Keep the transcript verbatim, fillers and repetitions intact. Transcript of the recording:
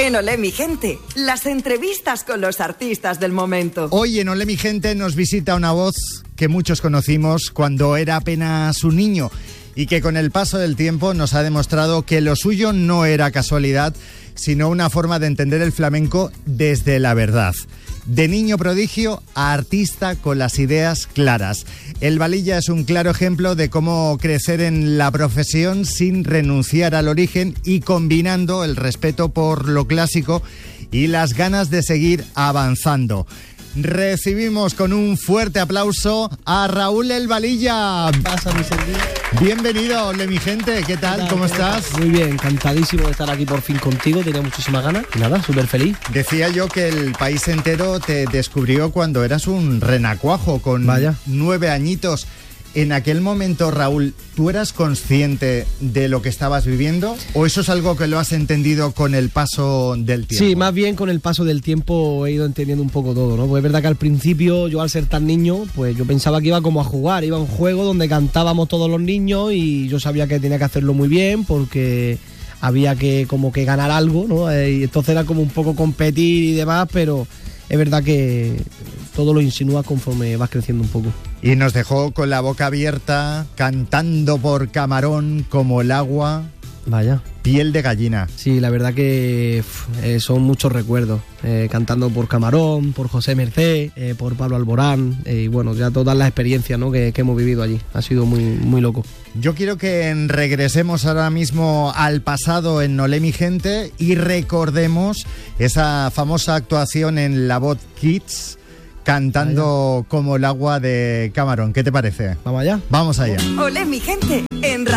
En Olé mi gente, las entrevistas con los artistas del momento. Hoy en Olé mi gente nos visita una voz que muchos conocimos cuando era apenas un niño y que con el paso del tiempo nos ha demostrado que lo suyo no era casualidad, sino una forma de entender el flamenco desde la verdad. De niño prodigio a artista con las ideas claras. El Valilla es un claro ejemplo de cómo crecer en la profesión sin renunciar al origen y combinando el respeto por lo clásico y las ganas de seguir avanzando. Recibimos con un fuerte aplauso a Raúl El Valilla. ¿Qué pasa, mi servicio? Bienvenido, Olé mi gente. ¿Qué tal? ¿Cómo estás? Muy bien, encantadísimo de estar aquí por fin contigo. Tenía muchísimas ganas y nada, súper feliz. Decía yo que el país entero te descubrió cuando eras un renacuajo con Vaya. nueve añitos. En aquel momento, Raúl, ¿tú eras consciente de lo que estabas viviendo o eso es algo que lo has entendido con el paso del tiempo? Sí, más bien con el paso del tiempo he ido entendiendo un poco todo, ¿no? Pues es verdad que al principio, yo al ser tan niño, pues yo pensaba que iba como a jugar, iba a un juego donde cantábamos todos los niños y yo sabía que tenía que hacerlo muy bien porque había que como que ganar algo, ¿no? Y entonces era como un poco competir y demás, pero es verdad que todo lo insinúas conforme vas creciendo un poco. Y nos dejó con la boca abierta, cantando por Camarón como el agua. Vaya. Piel de gallina. Sí, la verdad que uf, eh, son muchos recuerdos. Eh, cantando por Camarón, por José Mercé, eh, por Pablo Alborán. Eh, y bueno, ya todas las experiencias, ¿no? que, que hemos vivido allí. Ha sido muy, muy loco. Yo quiero que regresemos ahora mismo al pasado en Olé mi gente y recordemos esa famosa actuación en La Voz Kids, cantando Vaya. Como el agua de Camarón. ¿Qué te parece? ¿Vamos allá? Vamos allá. Olé mi gente, en